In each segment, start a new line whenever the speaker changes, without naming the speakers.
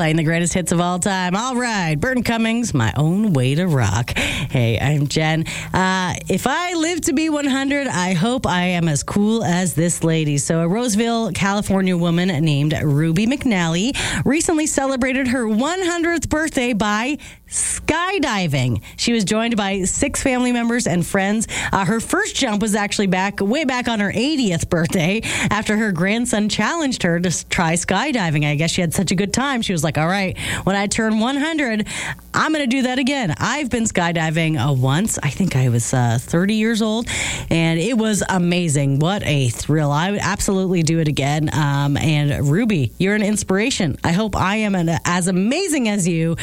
playing the greatest hits of all time. All right, Burton Cummings, My Own Way to Rock. Hey, I'm Jen. If I live to be 100, I hope I am as cool as this lady. So a Roseville, California woman named Ruby McNally recently celebrated her 100th birthday by skydiving. She was joined by 6 family members and friends. Her first jump was actually way back on her 80th birthday after her grandson challenged her to try skydiving. I guess she had such a good time. She was like, all right, when I turn 100, I'm going to do that again. I've been skydiving once. I think I was 30 years old, and it was amazing. What a thrill. I would absolutely do it again. And Ruby, you're an inspiration. I hope I am as amazing as you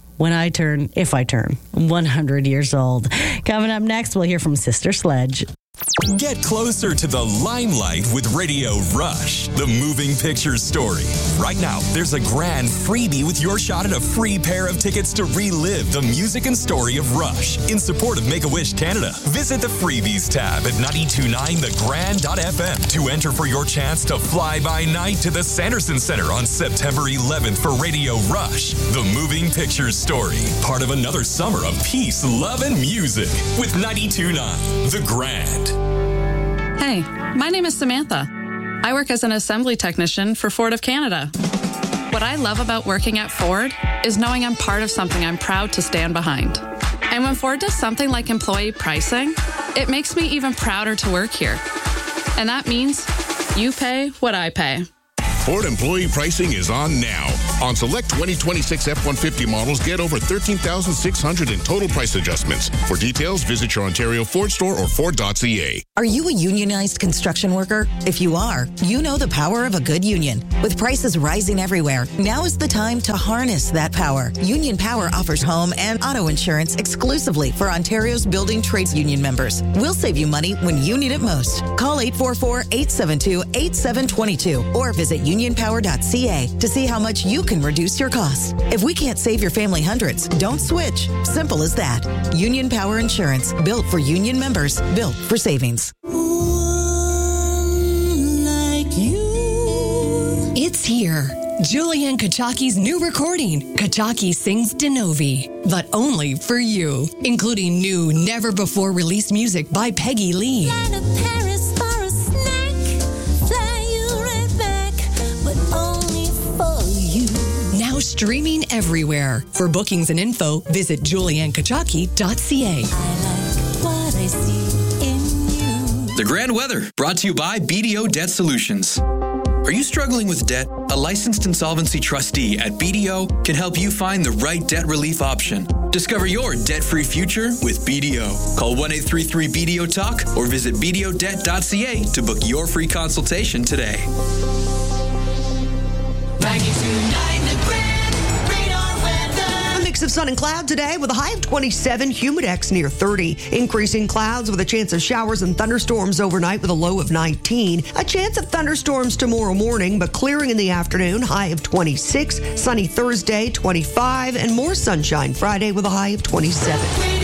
if I turn 100 years old. Coming up next, we'll hear from Sister Sledge.
Get closer to the limelight with Radio Rush, the moving pictures story. Right now, there's a grand freebie with your shot at a free pair of tickets to relive the music and story of Rush in support of Make-A-Wish Canada. Visit the freebies tab at 929thegrand.fm to enter for your chance to fly by night to the Sanderson Center on September 11th for Radio Rush, the moving pictures story. Part of another summer of peace, love, and music with 92.9 The Grand.
Hey, my name is Samantha. I work as an assembly technician for Ford of Canada. What I love about working at Ford is knowing I'm part of something I'm proud to stand behind. And when Ford does something like employee pricing, it makes me even prouder to work here. And that means you pay what I pay.
Ford employee pricing is on now. On select 2026 F-150 models, get over $13,600 in total price adjustments. For details, visit your Ontario Ford store or Ford.ca.
Are you a unionized construction worker? If you are, you know the power of a good union. With prices rising everywhere, now is the time to harness that power. Union Power offers home and auto insurance exclusively for Ontario's building trades union members. We'll save you money when you need it most. Call 844-872-8722 or visit unionpower.ca to see how much you can reduce your costs. If we can't save your family hundreds, don't switch. Simple as that. Union Power Insurance, built for union members, built for savings.
It's here. Julian Kachaki's new recording, Kachaki Sings Denovi, but only for you, including new, never-before-released music by Peggy Lee. Streaming everywhere. For bookings and info, visit juliankachaki.ca.
The Grand Weather, brought to you by BDO Debt Solutions. Are you struggling with debt? A licensed insolvency trustee at BDO can help you find the right debt relief option. Discover your debt-free future with BDO. Call 1-833-BDO-TALK or visit bdodebt.ca to book your free consultation today.
92.9 The Grand, radar weather. A mix of sun and cloud today with a high of 27, humidex near 30. Increasing clouds with a chance of showers and thunderstorms overnight with a low of 19. A chance of thunderstorms tomorrow morning, but clearing in the afternoon, high of 26. Sunny Thursday, 25, and more sunshine Friday with a high of 27.